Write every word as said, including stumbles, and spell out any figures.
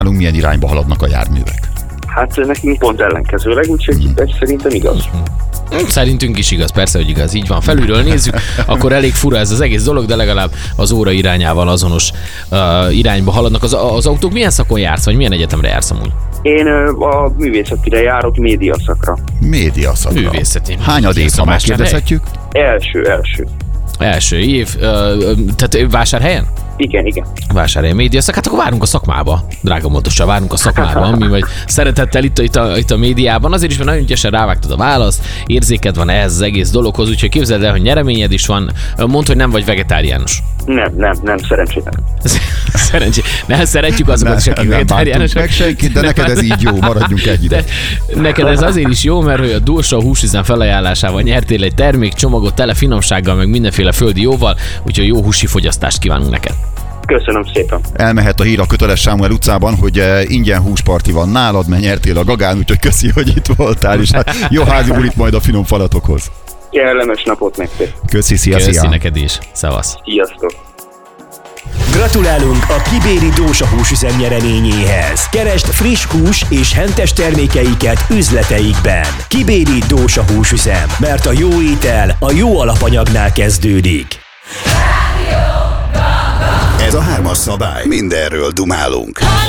milyen irányba haladnak a járművek? Hát nekünk pont ellenkezőleg, úgyhogy hmm. ez szerintem igaz. Szerintünk is igaz, persze, hogy igaz, így van. Felülről nézzük, akkor elég fura ez az egész dolog, de legalább az óra irányával azonos uh, irányba haladnak. Az, az autók milyen szakon jársz, vagy milyen egyetemre jársz amúgy? Én uh, a művészetire járok, médiaszakra. Médiaszakra. Művészeti. Hányadék, ha megkérdezhetjük? Első, első. Első év, uh, tehát Vásárhelyen? Igen, igen. Vásárhelyen médiaszak, hát akkor várunk a szakmába, drága Montosa, várunk a szakmába, mi vagy szeretettel itt, itt, a, itt a médiában, azért is, mert nagyon ügyesen rávágtad a választ, érzéked van ehhez az egész dologhoz, úgyhogy képzeld el, hogy nyereményed is van, mondd, hogy nem vagy vegetáriánus. Nem, nem, nem, szerencsére. Szerencsé. Ne, szeretjük azokat is, akik vegetáriánusok. Meg senkit, de neked ez így jó, maradjunk egy ide. Neked ez azért is jó, mert hogy a Dósa húsüzem felajánlásával nyertél egy termékcsomagot tele finomsággal, meg mindenféle földi jóval, úgyhogy jó húsi fogyasztást kívánunk neked. Köszönöm szépen. Elmehet a hír a Köteles Sámuel utcában, hogy ingyen húsparti van nálad, mert nyertél a Gagán, úgyhogy köszi, hogy itt voltál, és hát jó házi bulit majd a finom falatokhoz. Kellemes napot nektek. Köszi, szia, Köszi szia. neked is. Szevasz. Sziasztok. Gratulálunk a Kibéri Dósa húsüzem nyereményéhez. Keresd friss hús és hentes termékeiket üzleteikben. Kibéri Dósa húsüzem, mert a jó étel a jó alapanyagnál kezdődik. Ez a hármas szabály. Mindenről dumálunk.